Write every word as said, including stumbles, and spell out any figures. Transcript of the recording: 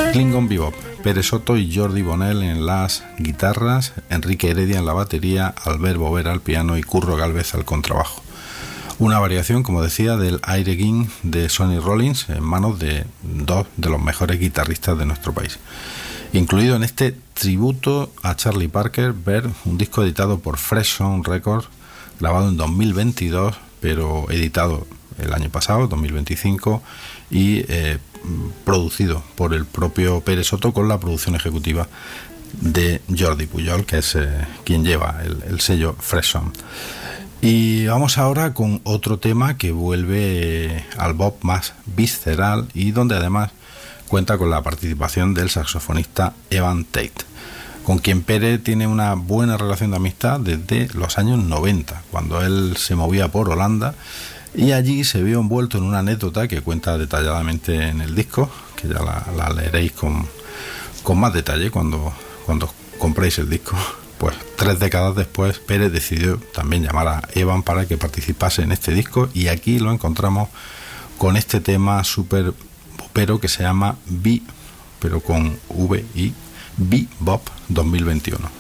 Klingon Bebop, Pere Soto y Jordi Bonell en las guitarras, Enrique Heredia en la batería, Albert Bovera al piano y Curro Gálvez al contrabajo. Una variación, como decía, del Aire King de Sonny Rollins en manos de dos de los mejores guitarristas de nuestro país. Incluido en este tributo a Charlie Parker, ver un disco editado por Fresh Sound Records, grabado en dos mil veintidós, pero editado el año pasado, dos mil veinticinco, y eh, producido por el propio Pere Soto con la producción ejecutiva de Jordi Pujol, que es eh, quien lleva el, el sello Fresh Sound. Y vamos ahora con otro tema que vuelve al bop más visceral y donde además cuenta con la participación del saxofonista Evan Tate, con quien Pere tiene una buena relación de amistad desde los años noventa, cuando él se movía por Holanda, y allí se vio envuelto en una anécdota que cuenta detalladamente en el disco, que ya la, la leeréis con, con más detalle cuando, cuando compréis el disco. Pues tres décadas después, Pere decidió también llamar a Evan para que participase en este disco, y aquí lo encontramos con este tema súper popero que se llama Be, pero con V I, Bebop dos mil veintiuno.